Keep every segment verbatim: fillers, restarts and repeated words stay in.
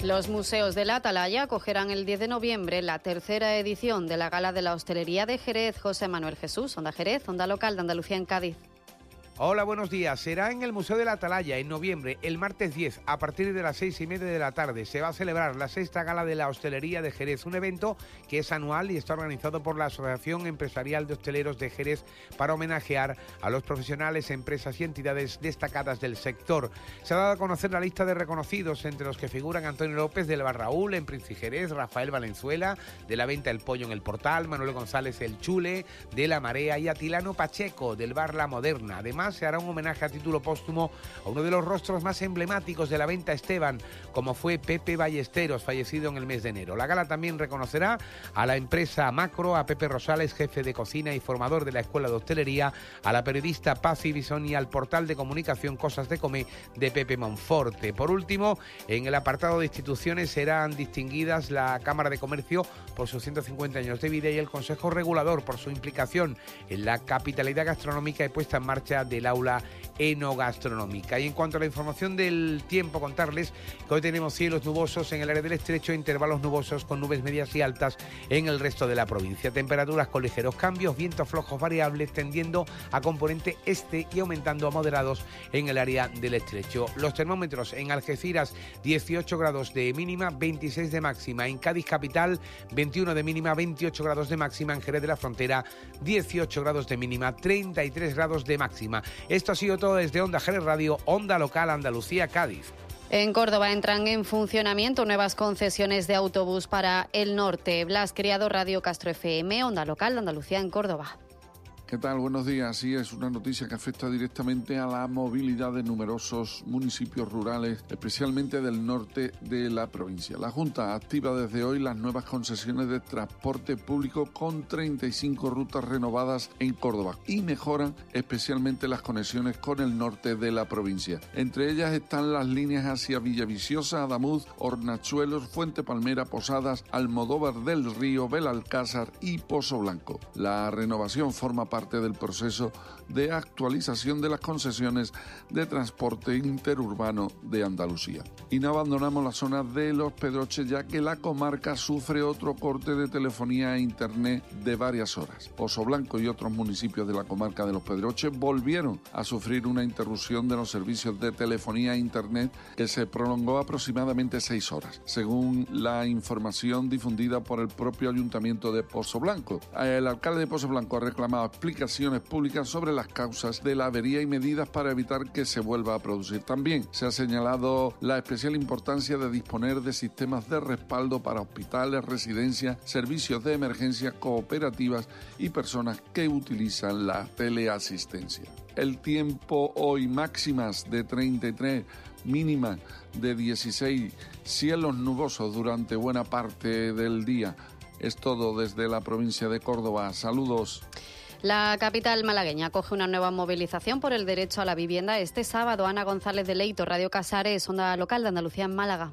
Los museos de la Atalaya acogerán el diez de noviembre la tercera edición de la Gala de la Hostelería de Jerez. José Manuel Jesús, Onda Jerez, Onda Local de Andalucía en Cádiz. Hola, buenos días. Será en el Museo de la Atalaya en noviembre, el martes diez, a partir de las seis y media de la tarde. Se va a celebrar la sexta Gala de la Hostelería de Jerez, un evento que es anual y está organizado por la Asociación Empresarial de Hosteleros de Jerez para homenajear a los profesionales, empresas y entidades destacadas del sector. Se ha dado a conocer la lista de reconocidos, entre los que figuran Antonio López del Bar Raúl en Príncipe Jerez, Rafael Valenzuela de la Venta El Pollo en el Portal, Manuel González El Chule de La Marea y Atilano Pacheco del Bar La Moderna. Además, se hará un homenaje a título póstumo a uno de los rostros más emblemáticos de la venta Esteban, como fue Pepe Ballesteros, fallecido en el mes de enero. La gala también reconocerá a la empresa Macro, a Pepe Rosales, jefe de cocina y formador de la Escuela de Hostelería, a la periodista Paz Ibison y al portal de comunicación Cosas de Comer de Pepe Monforte. Por último, en el apartado de instituciones serán distinguidas la Cámara de Comercio por sus ciento cincuenta años de vida y el Consejo Regulador por su implicación en la capitalidad gastronómica y puesta en marcha del aula enogastronómica. Y en cuanto a la información del tiempo, contarles que hoy tenemos cielos nubosos en el área del estrecho, intervalos nubosos con nubes medias y altas en el resto de la provincia. Temperaturas con ligeros cambios, vientos flojos variables tendiendo a componente este y aumentando a moderados en el área del estrecho. Los termómetros en Algeciras dieciocho grados de mínima, veintiséis de máxima. En Cádiz capital veintiuno de mínima, veintiocho grados de máxima. En Jerez de la Frontera dieciocho grados de mínima, treinta y tres grados de máxima. Esto ha sido todo desde Onda Jerez Radio, Onda Local Andalucía, Cádiz. En Córdoba entran en funcionamiento nuevas concesiones de autobús para el norte. Blas Criado, Radio Castro F M, Onda Local de Andalucía en Córdoba. ¿Qué tal? Buenos días. Sí, es una noticia que afecta directamente a la movilidad de numerosos municipios rurales, especialmente del norte de la provincia. La Junta activa desde hoy las nuevas concesiones de transporte público con treinta y cinco rutas renovadas en Córdoba y mejoran especialmente las conexiones con el norte de la provincia. Entre ellas están las líneas hacia Villaviciosa, Adamuz, Hornachuelos, Fuente Palmera, Posadas, Almodóvar del Río, Belalcázar y Pozo Blanco. La renovación forma parte parte del proceso de actualización de las concesiones de transporte interurbano de Andalucía. Y no abandonamos la zona de Los Pedroches, ya que la comarca sufre otro corte de telefonía e internet de varias horas. Pozo Blanco y otros municipios de la comarca de Los Pedroches volvieron a sufrir una interrupción de los servicios de telefonía e internet que se prolongó aproximadamente seis horas, según la información difundida por el propio Ayuntamiento de Pozo Blanco. El alcalde de Pozo Blanco ha reclamado explicaciones públicas sobre las causas de la avería y medidas para evitar que se vuelva a producir. También se ha señalado la especial importancia de disponer de sistemas de respaldo para hospitales, residencias, servicios de emergencia, cooperativas y personas que utilizan la teleasistencia. El tiempo hoy: máximas de treinta y tres, mínimas de dieciséis, cielos nubosos durante buena parte del día. Es todo desde la provincia de Córdoba. Saludos. La capital malagueña acoge una nueva movilización por el derecho a la vivienda este sábado. Ana González de Leito, Radio Casares, Onda Local de Andalucía en Málaga.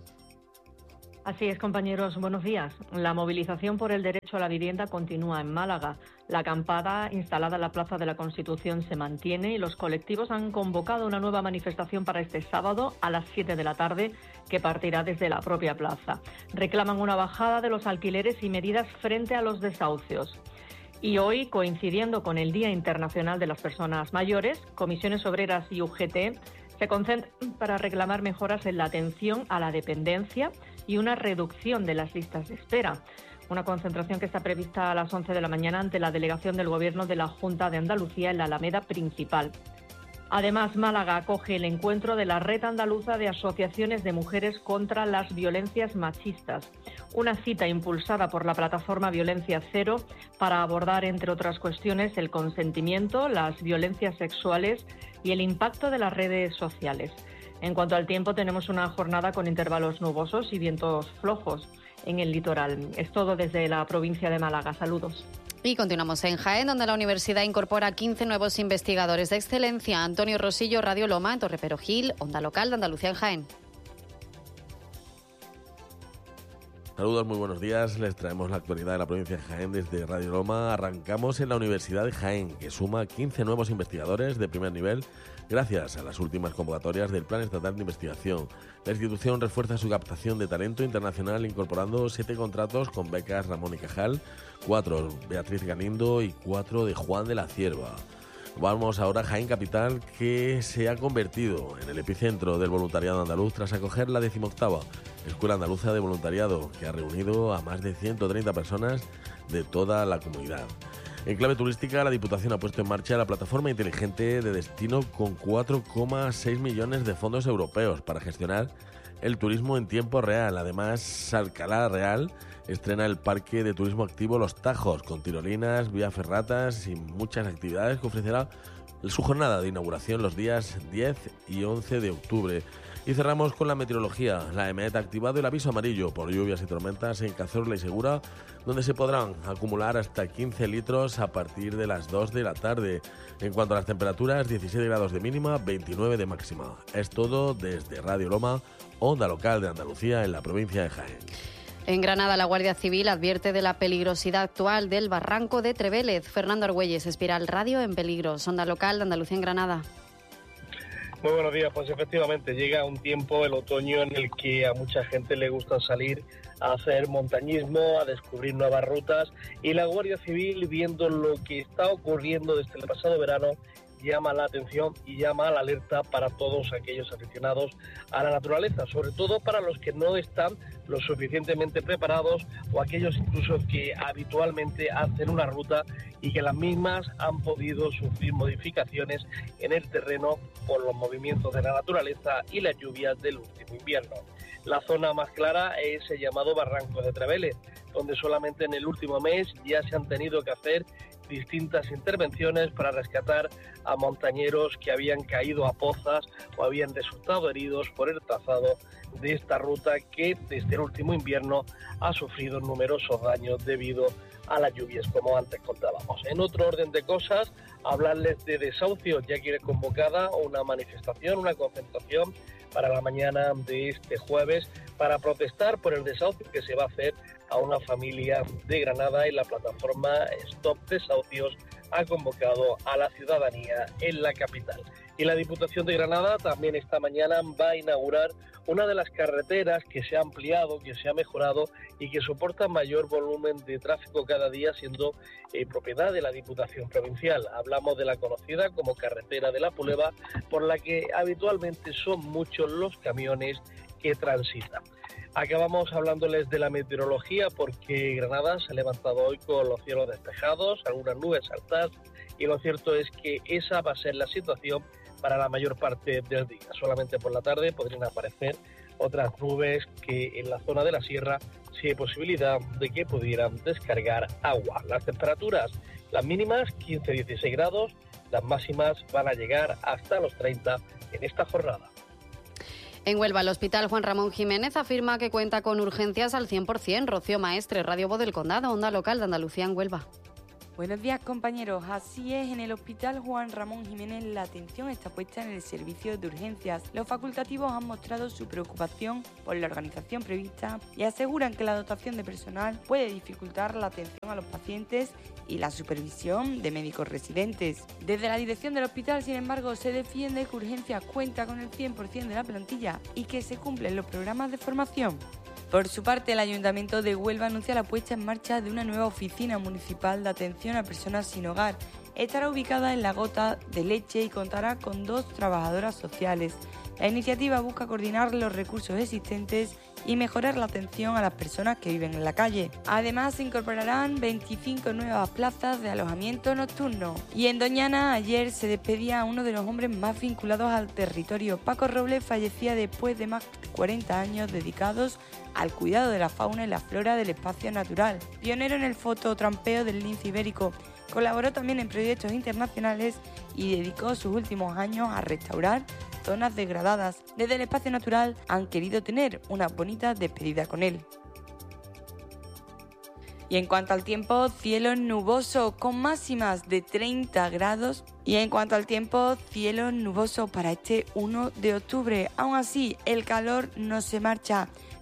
Así es, compañeros, buenos días. La movilización por el derecho a la vivienda continúa en Málaga. La acampada instalada en la Plaza de la Constitución se mantiene y los colectivos han convocado una nueva manifestación para este sábado a las siete de la tarde que partirá desde la propia plaza. Reclaman una bajada de los alquileres y medidas frente a los desahucios. Y hoy, coincidiendo con el Día Internacional de las Personas Mayores, Comisiones Obreras y U G T se concentran para reclamar mejoras en la atención a la dependencia y una reducción de las listas de espera. Una concentración que está prevista a las once de la mañana ante la delegación del Gobierno de la Junta de Andalucía en la Alameda Principal. Además, Málaga acoge el encuentro de la Red Andaluza de Asociaciones de Mujeres contra las Violencias Machistas, una cita impulsada por la plataforma Violencia Cero para abordar, entre otras cuestiones, el consentimiento, las violencias sexuales y el impacto de las redes sociales. En cuanto al tiempo, tenemos una jornada con intervalos nubosos y vientos flojos en el litoral. Es todo desde la provincia de Málaga. Saludos. Y continuamos en Jaén, donde la universidad incorpora quince nuevos investigadores de excelencia. Antonio Rosillo, Radio Loma, en Torreperogil, Onda Local de Andalucía en Jaén. Saludos, muy buenos días. Les traemos la actualidad de la provincia de Jaén desde Radio Loma. Arrancamos en la Universidad de Jaén, que suma quince nuevos investigadores de primer nivel gracias a las últimas convocatorias del Plan Estatal de Investigación. La institución refuerza su captación de talento internacional incorporando siete contratos con becas Ramón y Cajal, cuatro Beatriz Galindo y cuatro de Juan de la Cierva. Vamos ahora a Jaén Capital, que se ha convertido en el epicentro del voluntariado andaluz tras acoger la decimoctava Escuela Andaluza de Voluntariado, que ha reunido a más de ciento treinta personas de toda la comunidad. En clave turística, la Diputación ha puesto en marcha la plataforma inteligente de destino con cuatro coma seis millones de fondos europeos para gestionar el turismo en tiempo real. Además, Alcalá Real estrena el Parque de Turismo Activo Los Tajos, con tirolinas, vías ferratas y muchas actividades que ofrecerá su jornada de inauguración los días diez y once de octubre. Y cerramos con la meteorología. La EMET ha activado el aviso amarillo por lluvias y tormentas en Cazorla y Segura, donde se podrán acumular hasta quince litros a partir de las dos de la tarde. En cuanto a las temperaturas, diecisiete grados de mínima, veintinueve de máxima. Es todo desde Radio Loma, onda local de Andalucía en la provincia de Jaén. En Granada, la Guardia Civil advierte de la peligrosidad actual del barranco de Trevélez. Fernando Argüelles, Espiral Radio en peligro. Onda local de Andalucía en Granada. Muy buenos días, pues efectivamente llega un tiempo, el otoño, en el que a mucha gente le gusta salir a hacer montañismo, a descubrir nuevas rutas, y la Guardia Civil, viendo lo que está ocurriendo desde el pasado verano, llama la atención y llama a la alerta para todos aquellos aficionados a la naturaleza, sobre todo para los que no están lo suficientemente preparados o aquellos incluso que habitualmente hacen una ruta y que las mismas han podido sufrir modificaciones en el terreno por los movimientos de la naturaleza y las lluvias del último invierno. La zona más clara es el llamado Barranco de Trevélez, donde solamente en el último mes ya se han tenido que hacer distintas intervenciones para rescatar a montañeros que habían caído a pozas o habían resultado heridos por el trazado de esta ruta que desde el último invierno ha sufrido numerosos daños debido a las lluvias, como antes contábamos. En otro orden de cosas, hablarles de desahucios, ya que es convocada una manifestación, una concentración para la mañana de este jueves para protestar por el desahucio que se va a hacer a una familia de Granada, y la plataforma Stop Desahucios ha convocado a la ciudadanía en la capital. Y la Diputación de Granada también esta mañana va a inaugurar una de las carreteras que se ha ampliado, que se ha mejorado y que soporta mayor volumen de tráfico cada día, siendo eh, propiedad de la Diputación Provincial. Hablamos de la conocida como Carretera de la Puleva, por la que habitualmente son muchos los camiones que transitan. Acabamos hablándoles de la meteorología, porque Granada se ha levantado hoy con los cielos despejados, algunas nubes altas, y lo cierto es que esa va a ser la situación para la mayor parte del día. Solamente por la tarde podrían aparecer otras nubes que en la zona de la sierra sí hay posibilidad de que pudieran descargar agua. Las temperaturas, las mínimas quince a dieciséis grados, las máximas van a llegar hasta los treinta en esta jornada. En Huelva, el Hospital Juan Ramón Jiménez afirma que cuenta con urgencias al cien por ciento. Rocío Maestre, Radio Voz del Condado, onda local de Andalucía en Huelva. Buenos días, compañeros. Así es, en el Hospital Juan Ramón Jiménez la atención está puesta en el servicio de urgencias. Los facultativos han mostrado su preocupación por la organización prevista y aseguran que la dotación de personal puede dificultar la atención a los pacientes y la supervisión de médicos residentes. Desde la dirección del hospital, sin embargo, se defiende que Urgencias cuenta con el cien por ciento de la plantilla y que se cumplen los programas de formación. Por su parte, el Ayuntamiento de Huelva anuncia la puesta en marcha de una nueva oficina municipal de atención a personas sin hogar. Estará ubicada en La Gota de Leche y contará con dos trabajadoras sociales. La iniciativa busca coordinar los recursos existentes y mejorar la atención a las personas que viven en la calle. Además, se incorporarán veinticinco nuevas plazas de alojamiento nocturno. Y en Doñana, ayer se despedía a uno de los hombres más vinculados al territorio. Paco Robles fallecía después de más de cuarenta años dedicados al cuidado de la fauna y la flora del espacio natural. Pionero en el fototrampeo del lince ibérico, colaboró también en proyectos internacionales y dedicó sus últimos años a restaurar zonas degradadas. Desde el espacio natural han querido tener una bonita despedida con él. Y en cuanto al tiempo, cielo nuboso con máximas de treinta grados. Y en cuanto al tiempo, cielo nuboso para este uno de octubre. Aún así, el calor no se marcha.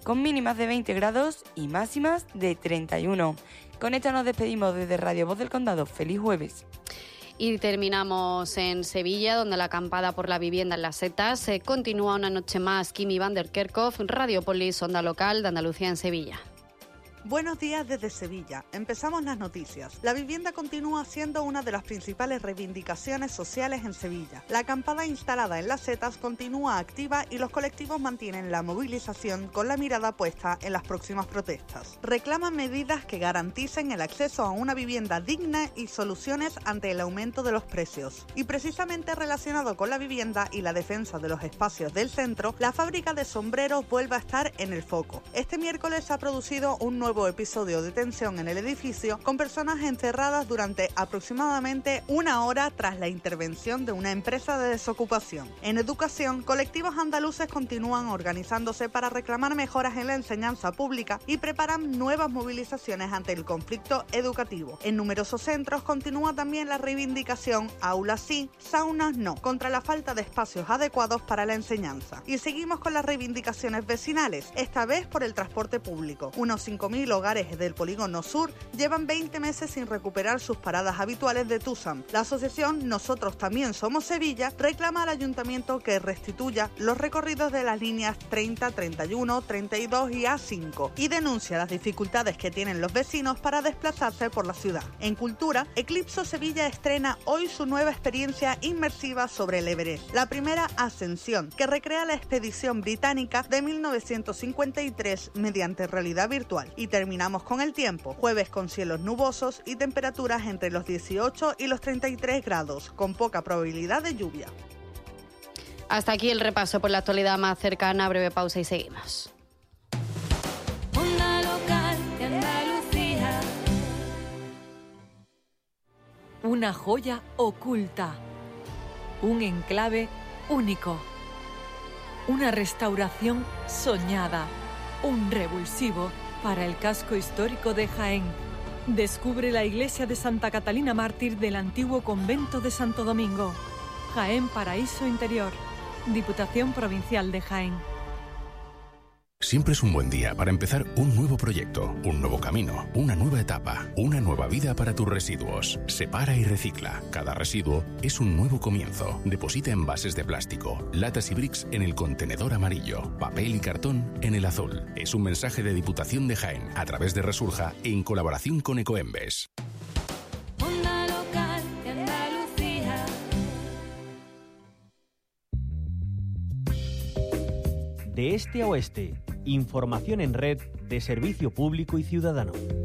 con mínimas de veinte grados y máximas de treinta y uno. Con esto nos despedimos desde Radio Voz del Condado. ¡Feliz jueves! Y terminamos en Sevilla, donde la acampada por la vivienda en las setas se continúa una noche más. Kimi van der Kerkhoff, Radiopolis, Onda Local de Andalucía en Sevilla. Buenos días desde Sevilla. Empezamos las noticias. La vivienda continúa siendo una de las principales reivindicaciones sociales en Sevilla. La acampada instalada en las setas continúa activa y los colectivos mantienen la movilización con la mirada puesta en las próximas protestas. Reclaman medidas que garanticen el acceso a una vivienda digna y soluciones ante el aumento de los precios. Y precisamente relacionado con la vivienda y la defensa de los espacios del centro, la fábrica de sombreros vuelve a estar en el foco. Este miércoles se ha producido un nuevo episodio de tensión en el edificio, con personas encerradas durante aproximadamente una hora tras la intervención de una empresa de desocupación. En educación, colectivos andaluces continúan organizándose para reclamar mejoras en la enseñanza pública y preparan nuevas movilizaciones ante el conflicto educativo. En numerosos centros continúa también la reivindicación aulas sí, saunas no, contra la falta de espacios adecuados para la enseñanza. Y seguimos con las reivindicaciones vecinales, esta vez por el transporte público. Unos cinco mil hogares del Polígono Sur llevan veinte meses sin recuperar sus paradas habituales de TUSAM. La asociación Nosotros También Somos Sevilla reclama al ayuntamiento que restituya los recorridos de las líneas treinta, treinta y uno, treinta y dos y A cinco y denuncia las dificultades que tienen los vecinos para desplazarse por la ciudad. En cultura, Eclipso Sevilla estrena hoy su nueva experiencia inmersiva sobre el Everest, la primera ascensión, que recrea la expedición británica de mil novecientos cincuenta y tres mediante realidad virtual. Y terminamos con el tiempo. Jueves con cielos nubosos y temperaturas entre los dieciocho y los treinta y tres grados, con poca probabilidad de lluvia. Hasta aquí el repaso por la actualidad más cercana. Breve pausa y seguimos. Onda Local de Andalucía. Una joya oculta. Un enclave único. Una restauración soñada. Un revulsivo para el casco histórico de Jaén. Descubre la iglesia de Santa Catalina Mártir del antiguo convento de Santo Domingo. Jaén Paraíso Interior. Diputación Provincial de Jaén. Siempre es un buen día para empezar un nuevo proyecto, un nuevo camino, una nueva etapa, una nueva vida para tus residuos. Separa y recicla. Cada residuo es un nuevo comienzo. Deposita envases de plástico, latas y bricks en el contenedor amarillo, papel y cartón en el azul. Es un mensaje de Diputación de Jaén a través de Resurja en colaboración con Ecoembes. Onda Local de Andalucía. De este a oeste, información en red de servicio público y ciudadano.